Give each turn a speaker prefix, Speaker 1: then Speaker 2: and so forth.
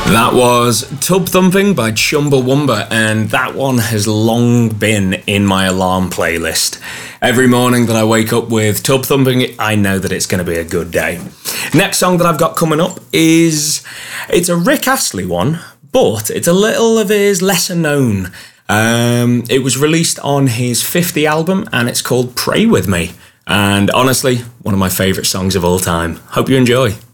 Speaker 1: That was Tub Thumping by Chumbawamba, and that one has long been in my alarm playlist. Every morning that I wake up with Tub Thumping, I know that it's going to be a good day. Next song that I've got coming up it's a Rick Astley one, but it's a little of his lesser known. It was released on his 50 album, and it's called Pray With Me. And honestly, one of my favourite songs of all time. Hope you enjoy.